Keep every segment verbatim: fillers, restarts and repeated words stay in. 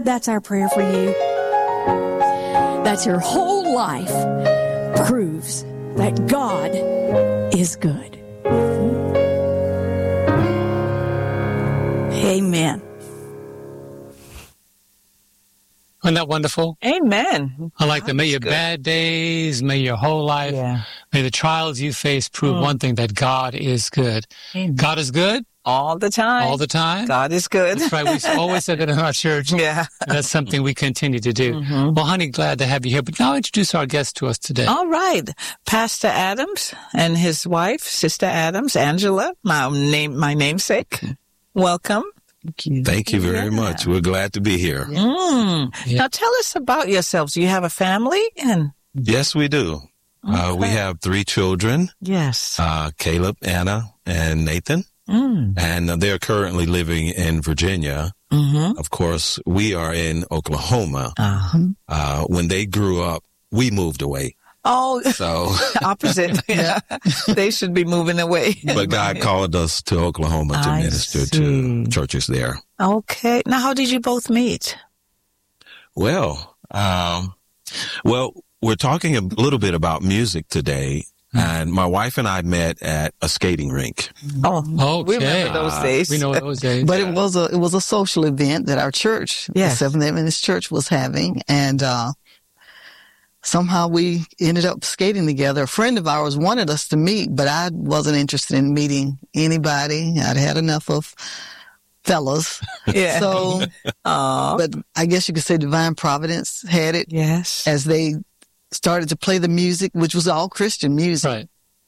That's our prayer for you. That your whole life proves that God is good. Amen. Isn't that wonderful? Amen. I like God that. May is your good. bad days, may your whole life, Yeah. may the trials you face prove Mm. one thing, that God is good. Amen. God is good All the time. all the time. God is good. That's right. We always said that in our church. Yeah. And that's something we continue to do. Mhm. Well, honey, glad to have you here. But now introduce our guest to us today. All right. Pastor Adams and his wife, Sister Adams, Angela, my name, my namesake. Welcome. Thank you. Thank you very Yeah. much. We're glad to be here. Mm. Yeah. Now tell us about yourselves. Do you have a family? And Yes, we do. Uh, we Okay. have three children, yes. uh, Caleb, Anna, and Nathan, Mm. and they're currently living in Virginia. Mm-hmm. Of course, we are in Oklahoma. Uh-huh. Uh, when they grew up, we moved away. Oh, So, opposite. Yeah. They should be moving away. but God called us to Oklahoma to I minister see. to churches there. Okay. Now, how did you both meet? Well, um, well, we're talking a little bit about music today, and my wife and I met at a skating rink. Oh, we Okay. remember those Uh, days. We know those days. But it was a it was a social event that our church, Yes. the Seventh Adventist Church, was having, and uh, somehow we ended up skating together. A friend of ours wanted us to meet, but I wasn't interested in meeting anybody. I'd had enough of fellas. Yeah. So, Aw. but I guess you could say Divine Providence had it Yes. as they started to play the music, which was all Christian music. Right.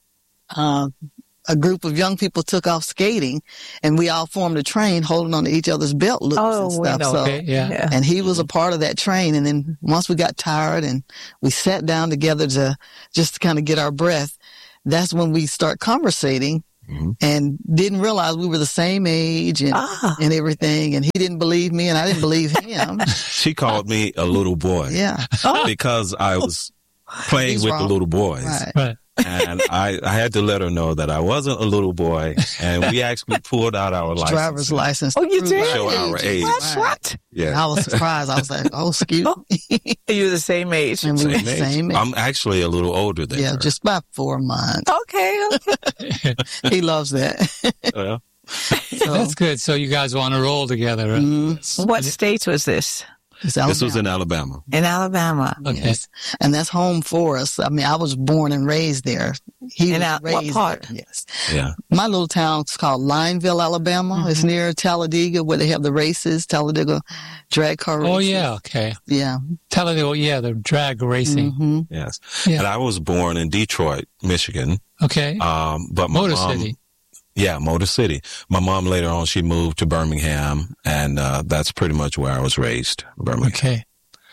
Uh, a group of young people took off skating, and we all formed a train holding on to each other's belt loops Oh, and we stuff. know. So, Okay. Yeah. Yeah. and he was a part of that train. And then once we got tired and we sat down together to just to kind of get our breath, that's when we start conversating Mhm. and didn't realize we were the same age and, Ah. and everything. And he didn't believe me and I didn't believe him. She called me a little boy Yeah. because I was playing He's with wrong. the little boys. Right. Right. And I, I had to let her know that I wasn't a little boy, and we actually pulled out our license. Driver's license. Oh, you to prove did? Show our age. What? Right. What? And Yeah. I was surprised. I was like, oh, excuse me. You're the same age. And we were Same the age. same age. I'm actually a little older than Yeah, her. just by four months. Okay. okay. He loves that. Well, So, That's good. So you guys were on a roll together. Right? mhm. What state was this? It's this was Alabama. in Alabama. In Alabama. Okay. Yes. And that's home for us. I mean, I was born and raised there. He In was Al- what raised part? there. Yes. Yeah. My little town's called Lineville, Alabama. Mm-hmm. It's near Talladega where they have the races, Talladega drag car races. Oh, yeah. Okay. Yeah. Talladega, oh, yeah, the drag racing. hmm Yes. Yeah. And I was born in Detroit, Michigan. Okay. Um, but my Motor mom, City. Yeah, Motor City. My mom later on, she moved to Birmingham, and uh, that's pretty much where I was raised, Birmingham. Okay.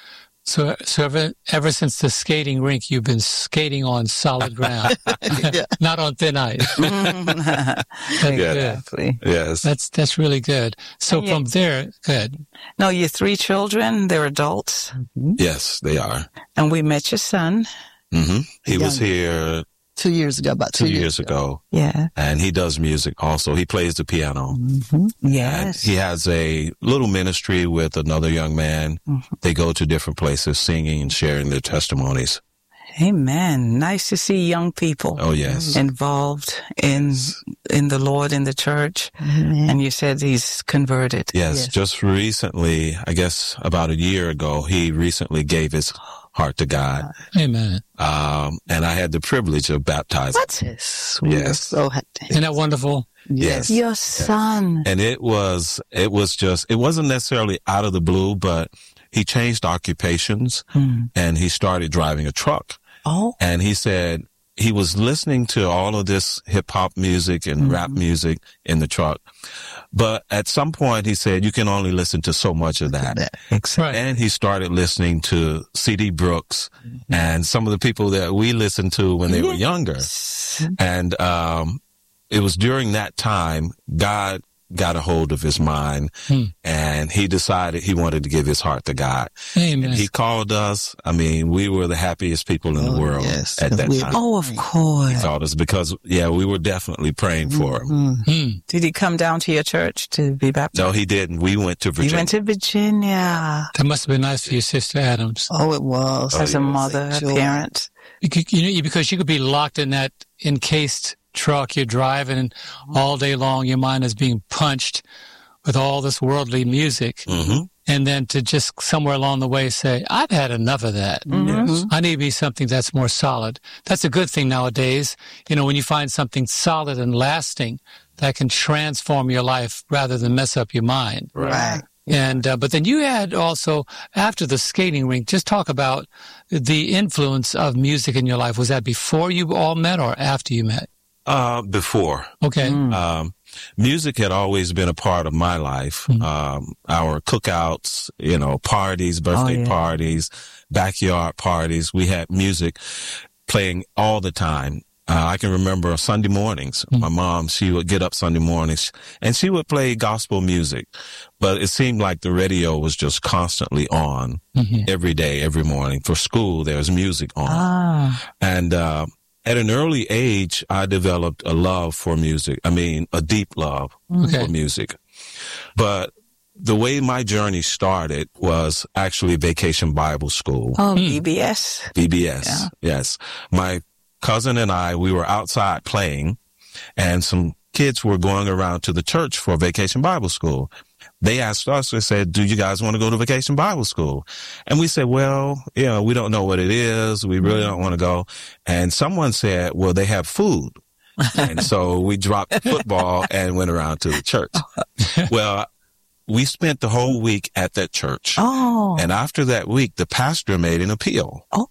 So, so ever, ever since the skating rink, you've been skating on solid ground, Yeah. not on thin ice. That's Yeah. good. Exactly. Yes. That's that's really good. So Yeah. from there, good. No, your three children, they're adults. Yes, they are. And we met your son. hmm He was Young. here Two years ago, about two two, years ago, Yeah. and he does music also. He plays the piano. hmm And Yes. he has a little ministry with another young man. Mm-hmm. They go to different places singing and sharing their testimonies. Amen. Nice to see young people Oh, yes. involved in in the Lord, in the church. And you said he's converted. Yes, Yes. just recently, I guess about a year ago, he recently gave his heart to God. Amen. Um, and I had the privilege of baptizing. What? Yes. We were Yes. so happy. Isn't that wonderful? Yes. Your son. And it was, it was just, it wasn't necessarily out of the blue, but he changed occupations Hmm. and he started driving a truck. Oh. And he said he was listening to all of this hip hop music and Mm-hmm. rap music in the truck. But at some point he said, you can only listen to so much of that. Right. And he started listening to C D Brooks Mm-hmm. and some of the people that we listened to when they were younger. And, um, it was during that time God got a hold of his mind, Hmm. and he decided he wanted to give his heart to God. Amen. And he called us. I mean, we were the happiest people in Oh, the world yes, at 'cause that we- time. Oh, of course. He called us because, yeah, we were definitely praying for him. Mhm. Hmm. Did he come down to your church to be baptized? No, he didn't. We went to Virginia. He went to Virginia That must have been nice for you, Sister Adams. Oh, it was. as a yes. mother, a Joy. parent. You, could, you know, because you could be locked in that encased truck you're driving, and all day long your mind is being punched with all this worldly music. hmm And then to just somewhere along the way say, I've had enough of that. Yes. I need to be something that's more solid. That's a good thing nowadays. You know, when you find something solid and lasting that can transform your life rather than mess up your mind. Right. And, uh, but then you had also, after the skating rink, just talk about the influence of music in your life. Was that before you all met or after you met? Uh, before. Okay. Um, music had always been a part of my life. Um, our cookouts, you know, parties, birthday yeah. parties, backyard parties. We had music playing all the time. Uh, I can remember Sunday mornings. My mom, she would get up Sunday mornings and she would play gospel music, but it seemed like the radio was just constantly on Mhm. every day, every morning. For school, there's music on. Ah, And, uh, at an early age, I developed a love for music. I mean, a deep love Okay. for music. But the way my journey started was actually Vacation Bible School, oh, B B S. V B S. Yeah. Yes. My cousin and I, we were outside playing, and some kids were going around to the church for Vacation Bible School. They asked us, they said, do you guys want to go to Vacation Bible School? And we said, well, you know, we don't know what it is. We really don't want to go. And someone said, well, they have food. And so we dropped football and went around to the church. Well, we spent the whole week at that church. Oh, And after that week, the pastor made an appeal. oh,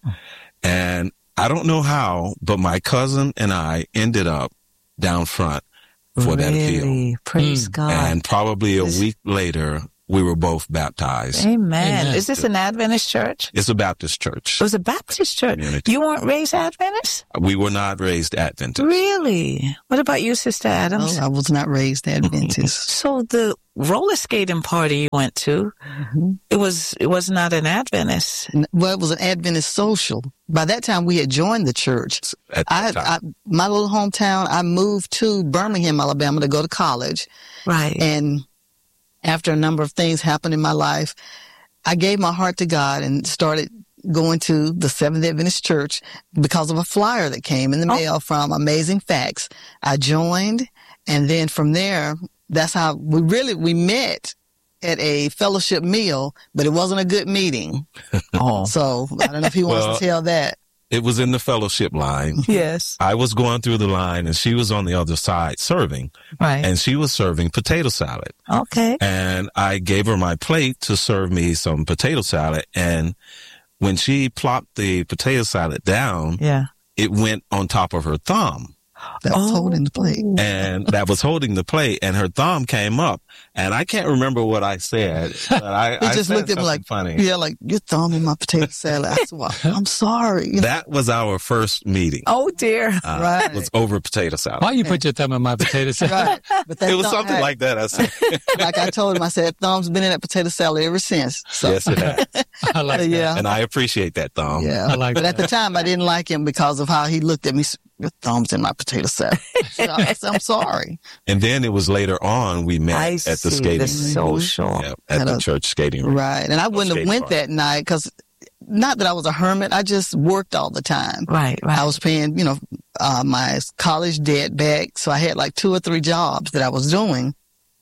And I don't know how, but my cousin and I ended up down front for that appeal. really? Praise Mm. God. And probably a Is- week later, we were both baptized. Amen. Amen. Is this an Adventist church? It's a Baptist church. It was a Baptist church. Community. You weren't raised Adventist? We were not raised Adventist. Really? What about you, Sister Adams? Oh, I was not raised Adventist. So the roller skating party you went to, it was it was not an Adventist. N- Well, it was an Adventist social. By that time, we had joined the church. At I, that I, time. my little hometown, I moved to Birmingham, Alabama to go to college. Right. And after a number of things happened in my life, I gave my heart to God and started going to the Seventh Adventist Church because of a flyer that came in the Oh. mail from Amazing Facts. I joined, and then from there, that's how we really, we met at a fellowship meal, but it wasn't a good meeting. Oh. So I don't know if he wants Well, to tell that. It was in the fellowship line. Yes. I was going through the line and she was on the other side serving, Right. and she was serving potato salad. Okay. And I gave her my plate to serve me some potato salad. And when she plopped the potato salad down, Yeah. it went on top of her thumb. That was Oh. holding the plate. And that was holding the plate, and her thumb came up. And I can't remember what I said. But I, He I just said looked at me something like, funny. yeah, like, your thumb in my potato salad. I said, well, I'm sorry. You know, That was our first meeting. Oh dear. Uh, right. It was over potato salad. Why you put your thumb in my potato salad? right. But that It was thumb something had- like that. I said, like I told him, I said, thumb's been in that potato salad ever since. So, yes, it has. I like that. yeah. And I appreciate that, thumb. Yeah. I like but at that. the time, I didn't like him because of how he looked at me. Your thumb's in my potato salad. So I said, I'm sorry. And then it was later on we met I at the see, skating the rink. social. Yeah, at At the a- church skating rink. Right. And I wouldn't have skate went park. that night because not that I was a hermit. I just worked all the time. Right. Right. I was paying, you know, uh, my college debt back. So I had like two or three jobs that I was doing.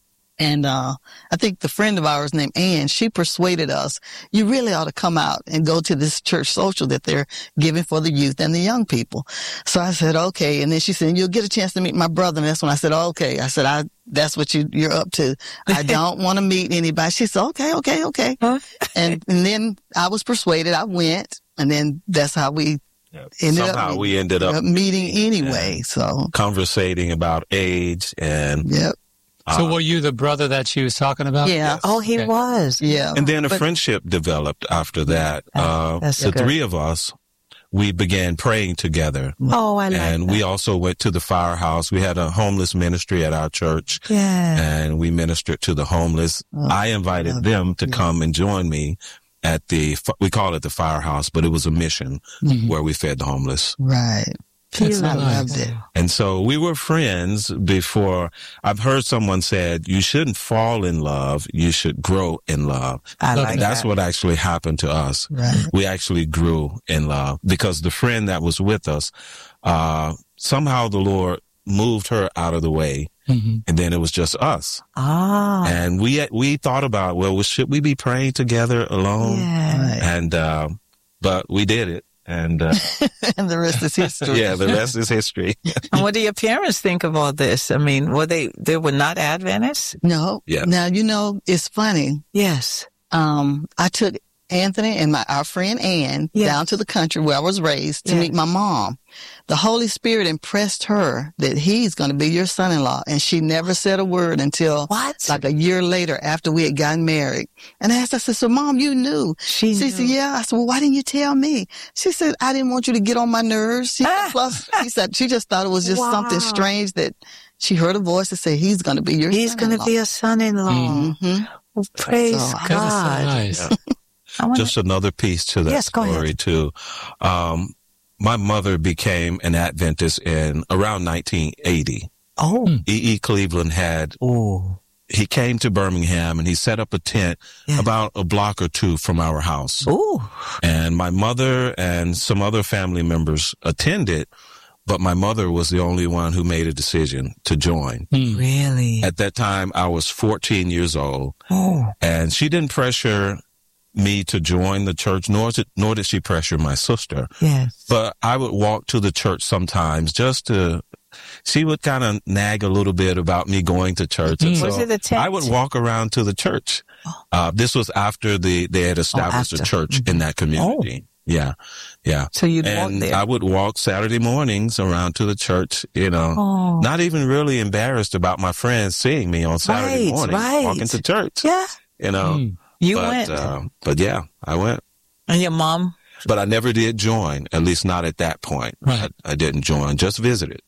And, uh, I think the friend of ours named Ann, she persuaded us, you really ought to come out and go to this church social that they're giving for the youth and the young people. So I said, okay. And then she said, you'll get a chance to meet my brother. And that's when I said, okay. I said, I, that's what you, you're up to. I don't want to meet anybody. She said, okay, okay, okay. Huh? And, and then I was persuaded. I went. And then that's how we Yeah. ended Somehow up we ended up uh, meeting anyway. So, conversating about age and yep. So uh, were you the brother that she was talking about? Yeah. Yes. Oh, he Okay. was. Yeah. and then a But- friendship developed after that. That- Uh, that's the good. three of us, we began praying together. Oh, I like And that. we also went to the firehouse. We had a homeless ministry at our church. Yeah. And we ministered to the homeless. Oh, I invited love them it. to Yeah. come and join me at the, we call it the firehouse, but it was a mission Mhm. where we fed the homeless. Right. That's I nice. loved it. And so we were friends before. I've heard someone said, you shouldn't fall in love. You should grow in love. I Love like And that's that. what actually happened to us. Right. We actually grew in love because the friend that was with us, uh, somehow the Lord moved her out of the way. Mhm. And then it was just us. Ah. And we, we thought about, well, should we be praying together alone? Yeah. Right. And, uh, but we did it. And, uh, And the rest is history. yeah, the rest is history. And what do your parents think of all this? I mean, were they, they were not Adventists? No. Yeah. Now, you know, it's funny. Yes. Um, I took Anthony and my, our friend Ann Yeah. down to the country where I was raised to Yeah. meet my mom. The Holy Spirit impressed her that he's going to be your son-in-law. And she never said a word until What? like a year later after we had gotten married. And I asked, I said, so Mom, you knew? She She knew. said, yeah. I said, well, why didn't you tell me? She said, I didn't want you to get on my nerves. She, Ah. plus, she said, she just thought it was just Wow. something strange that she heard a voice that said, he's going to be your He's going to son-in-law. be a son-in-law. hmm Oh, praise So, God. God, that's so nice. I wanna- Just another piece to that Yes, go ahead. story too. Um, my mother became an Adventist in around nineteen eighty. oh. E. E. Cleveland had, Oh. he came to Birmingham and he set up a tent Yeah. about a block or two from our house. Oh. And my mother and some other family members attended, but my mother was the only one who made a decision to join. Mm. Really? At that time, I was fourteen years old, Oh. and she didn't pressure me to join the church, nor did, nor did she pressure my sister. Yes. But I would walk to the church sometimes just to, she would kind of nag a little bit about me going to church. And Mm. Was so it a tent? I would walk around to the church. Uh, this was after the, they had established a after. church in that community. Yeah. Yeah. So you'd walk And there. I would walk Saturday mornings around to the church, you know, Oh. not even really embarrassed about my friends seeing me on Saturday Right, morning right. walking to church, Yeah. you know. Mm. You but, went. Uh, but yeah, I went. And your mom? But I never did join, at least not at that point. Right. I, I didn't join, just visited.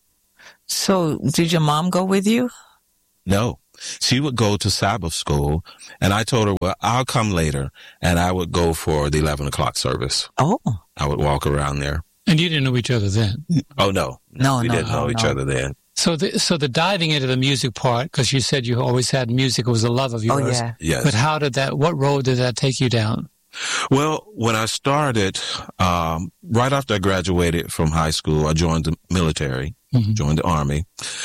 So did your mom go with you? No, she would go to Sabbath school, and I told her, well, I'll come later, and I would go for the eleven o'clock service. Oh. I would walk around there. And you didn't know each other then. Oh, no. No, we no, didn't know no, each no. other then. So the, so the diving into the music part, because you said you always had music, it was a love of Oh, yours. yeah. Yes. But how did that, what road did that take you down? Well, when I started, um, right after I graduated from high school, I joined the military, Mhm. joined the Army,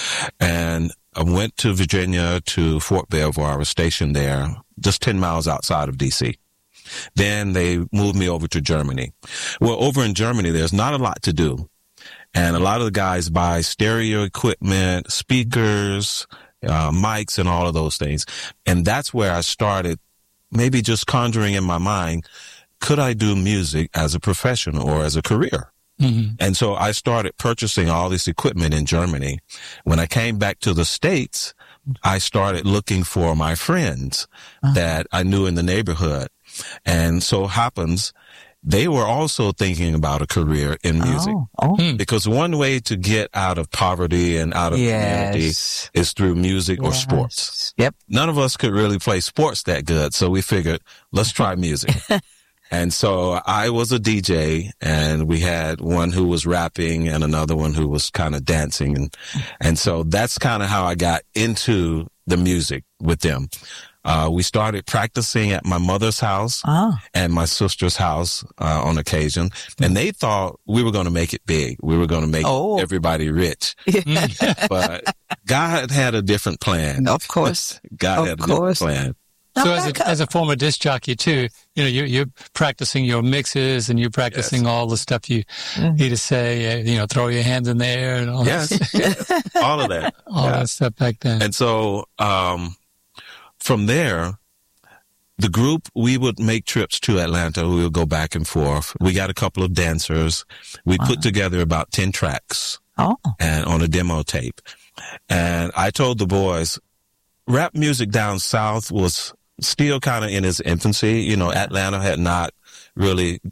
and I went to Virginia to Fort Belvoir. I was stationed there, just ten miles outside of D C. Then they moved me over to Germany. Well, over in Germany, there's not a lot to do. And a lot of the guys buy stereo equipment, speakers, uh, mics, and all of those things. And that's where I started maybe just conjuring in my mind, could I do music as a profession or as a career? Mm-hmm. And so I started purchasing all this equipment in Germany. When I came back to the States, I started looking for my friends that I knew in the neighborhood. And so happens, they were also thinking about a career in music. Oh. Oh. Hmm. Because one way to get out of poverty and out of community Yes. is through music or Yes. sports. Yep. None of us could really play sports that good, so we figured, let's try music. And so I was a D J, and we had one who was rapping and another one who was kind of dancing. And, and so that's kind of how I got into the music with them. Uh, we started practicing at my mother's house Oh. and my sister's house uh, on occasion. And they thought we were going to make it big. We were going to make Oh. everybody rich. Mm. But God had a different plan. Of course. God Of had a course. different plan. So Now as back a, up. as a former disc jockey too, you know, you're, you're practicing your mixes and you're practicing all the stuff you Mhm. need to say, uh, you know, throw your hands in the air and all, Yes, that, all of that. all Yeah. that stuff back then. And so um, from there, the group, we would make trips to Atlanta. We would go back and forth. We got a couple of dancers. We put together about ten tracks Oh. and on a demo tape. And I told the boys, rap music down south was still kind of in its infancy. You know, Atlanta had not really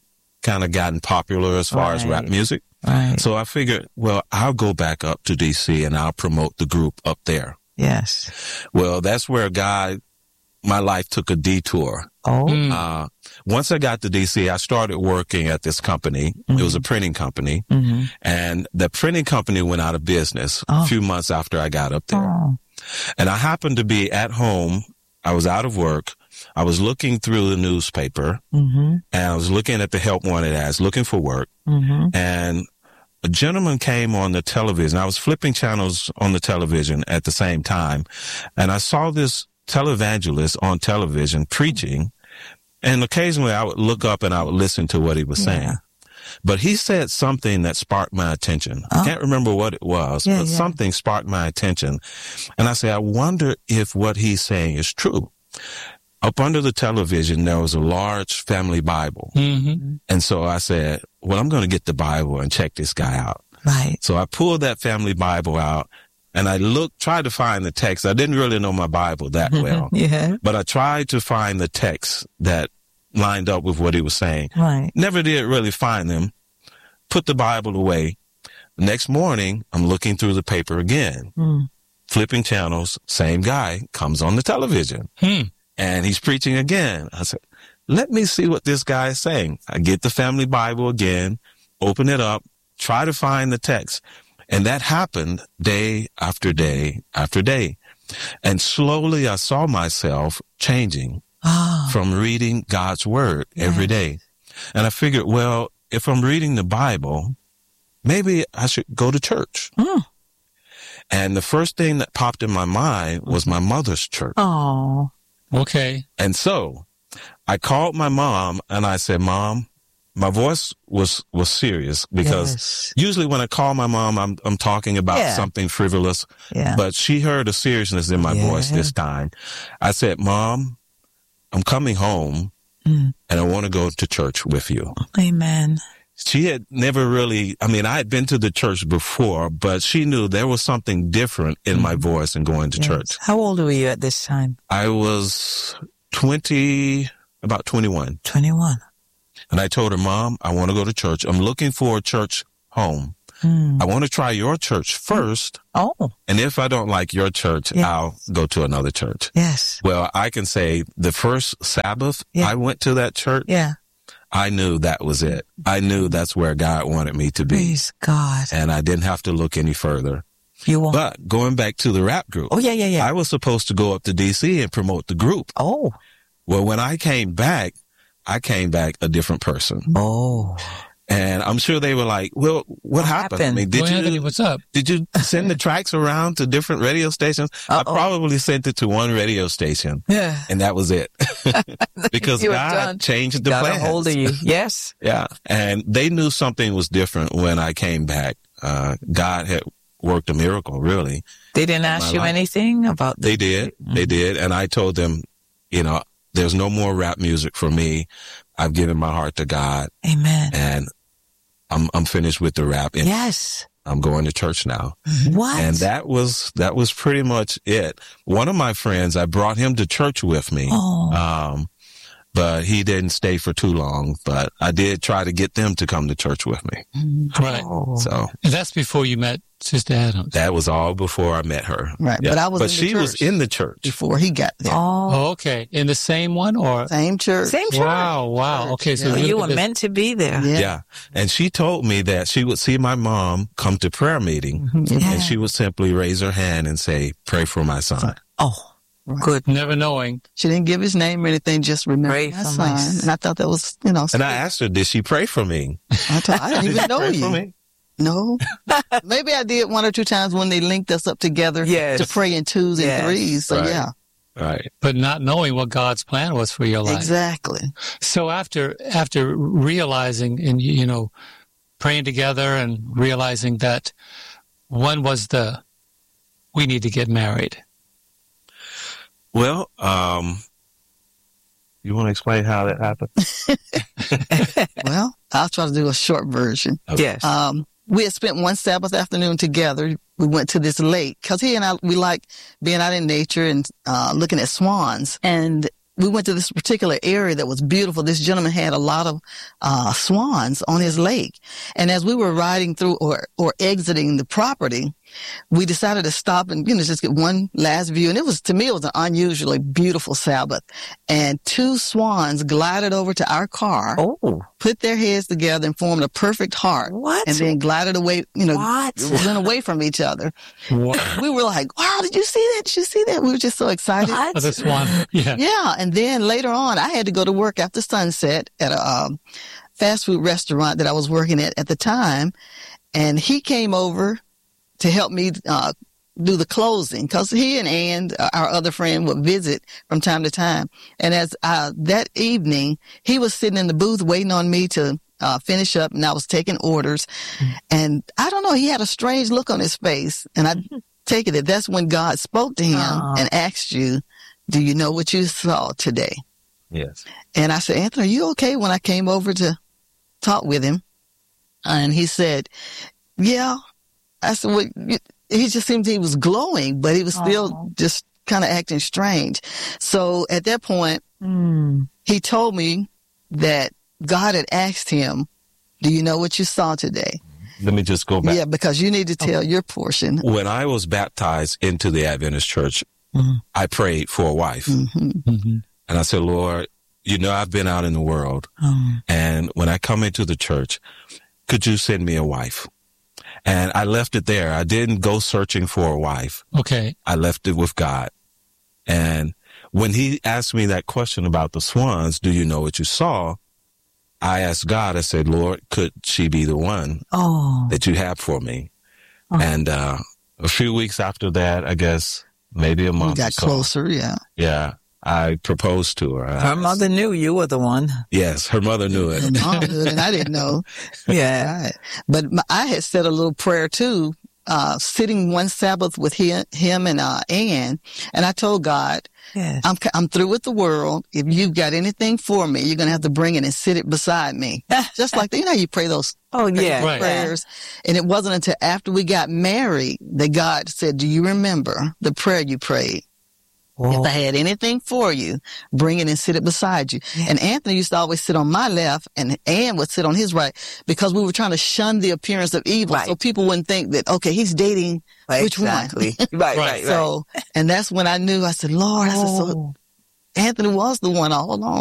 kind of gotten popular as far as rap Right. music. Right. So I figured, well, I'll go back up to D C and I'll promote the group up there. Yes. Well, that's where God, my life took a detour. Oh. Mm. Uh, once I got to D C, I started working at this company. Mm-hmm. It was a printing company. Mm-hmm. And the printing company went out of business Oh. a few months after I got up there. Oh. And I happened to be at home. I was out of work. I was looking through the newspaper Mm-hmm. and I was looking at the help wanted ads, looking for work. Mm-hmm. And a gentleman came on the television. I was flipping channels on the television at the same time. And I saw this televangelist on television preaching. And occasionally I would look up and I would listen to what he was Yeah. saying. But he said something that sparked my attention. Oh. I can't remember what it was, Yeah, but yeah. something sparked my attention. And I said, I wonder if what he's saying is true. Up under the television, there was a large family Bible. Mm-hmm. And so I said, well, I'm going to get the Bible and check this guy out. Right. So I pulled that family Bible out and I looked, tried to find the text. I didn't really know my Bible that well, Yeah. but I tried to find the text that lined up with what he was saying. Right. Never did really find them. Put the Bible away. Next morning, I'm looking through the paper again, Mm. flipping channels. Same guy comes on the television Hmm. and he's preaching again. I said, let me see what this guy is saying. I get the family Bible again, open it up, try to find the text. And that happened day after day after day. And slowly I saw myself changing Oh. from reading God's word every day. And I figured, well, if I'm reading the Bible, maybe I should go to church. Mm. And the first thing that popped in my mind was my mother's church. Oh. Okay. And so I called my mom and I said, Mom, my voice was, was serious because Yes. usually when I call my mom, I'm, I'm talking about Yeah. something frivolous, Yeah. but she heard a seriousness in my Yeah. voice this time. I said, Mom, I'm coming home Mm. and I want to go to church with you. Amen. She had never really, I mean, I had been to the church before, but she knew there was something different in my voice in going to Yes. church. How old were you at this time? I was twenty, about twenty-one. twenty-one. And I told her, Mom, I want to go to church. I'm looking for a church home. Mm. I want to try your church first. Oh. And if I don't like your church, Yes. I'll go to another church. Yes. Well, I can say the first Sabbath Yeah. I went to that church, Yeah. I knew that was it. I knew that's where God wanted me to be. Praise God. And I didn't have to look any further. You won't. But going back to the rap group, Oh, yeah, yeah, yeah. I was supposed to go up to D C and promote the group. oh. Well, when I came back, I came back a different person. Oh. And I'm sure they were like, well, what, happened? happened? I mean, did Well, Anthony, you, what's up? did you send the tracks around to different radio stations? I Uh-oh. probably sent it to one radio station Yeah. and that was it. Because You were God done. changed the Got plans. a hold of you. Yes. Yeah. And they knew something was different when I came back. Uh, God had worked a miracle, really. They didn't my ask you life. anything about the They did. They did. And I told them, you know, there's no more rap music for me. I've given my heart to God Amen. and I'm, I'm finished with the rap and Yes. I'm going to church now. What? And that was, that was pretty much it. One of my friends, I brought him to church with me. Oh. Um, but he didn't stay for too long, but I did try to get them to come to church with me. Right. Oh. So And that's before you met Sister Adams. that was all before I met her. Right, but I was But in the she was church. in the church. before he got there. Oh. Oh, okay. In the same one or? Same church. Same church. Wow, wow. Okay, so Yeah. So look you at were this. meant to be there. Yeah. Yeah. And she told me that she would see my mom come to prayer meeting Yeah. and she would simply raise her hand and say, pray for my son. Oh. Good. Never knowing. She didn't give his name or anything, just remember Pray my for son. my son. And I thought that was, you know, And I asked her, did she pray for me? I, told, I didn't even know Pray for you. me? No. Maybe I did one or two times when they linked us up together Yes. to pray in twos and Yes. threes. So Right. yeah, Right. But not knowing what God's plan was for your life. exactly. So after after realizing and you know praying together and realizing that when was the we need to get married. Well, um, you want to explain how that happened? Well, I'll try to do a short version. Yes. Um, we had spent one Sabbath afternoon together. We went to this lake because he and I, we like being out in nature and uh, looking at swans. And we went to this particular area that was beautiful. This gentleman had a lot of uh swans on his lake. And as we were riding through or or exiting the property, we decided to stop and, you know, just get one last view. And it was, to me, it was an unusually beautiful Sabbath. And two swans glided over to our car, Oh, put their heads together and formed a perfect heart. What? And then glided away, you know, What? went away from each other. What? We were like, wow, did you see that? Did you see that? We were just so excited. What? Oh, this one. Yeah. Yeah. And then later on, I had to go to work after sunset at a um, fast food restaurant that I was working at at the time. And he came over to help me uh, do the closing, because he and Ann, uh, our other friend, would visit from time to time. And as uh, that evening, he was sitting in the booth waiting on me to uh, finish up, and I was taking orders. Mm-hmm. And I don't know, he had a strange look on his face. And I take it that that's when God spoke to him uh-huh. and asked you, do you know what you saw today? Yes. And I said, Anthony, are you okay? When I came over to talk with him, and he said, yeah. I said, well, you, he just seemed he was glowing, but he was still oh. just kind of acting strange. So at that point, mm. he told me that God had asked him, do you know what you saw today? Let me just go back. Yeah, because you need to tell okay. your portion. When I was baptized into the Adventist church, mm-hmm. I prayed for a wife. Mm-hmm. Mm-hmm. And I said, Lord, you know, I've been out in the world. Mm-hmm. And when I come into the church, could you send me a wife? And I left it there. I didn't go searching for a wife. Okay. I left it with God. And when he asked me that question about the swans, do you know what you saw? I asked God, I said, Lord, could she be the one oh. that you have for me? Oh. And uh, a few weeks after that, I guess maybe a month we got or so, closer, yeah. Yeah. I proposed to her. Her mother knew you were the one. Yes, her mother knew it. And mom knew it, and I didn't know. Yeah. Right. But my, I had said a little prayer too, uh, sitting one Sabbath with him, him and uh, Ann, and I told God, yes. I'm I'm through with the world. If you've got anything for me, you're going to have to bring it and sit it beside me. Just like, you know, you pray those oh, yeah. Right. prayers. And it wasn't until after we got married that God said, do you remember the prayer you prayed? Whoa. If I had anything for you, bring it and sit it beside you. Yeah. And Anthony used to always sit on my left, and Ann would sit on his right, because we were trying to shun the appearance of evil, right. so people wouldn't think that, okay, he's dating right, which exactly. one? right, right, So, right. and that's when I knew, I said, Lord, oh. I said, so Anthony was the one all along.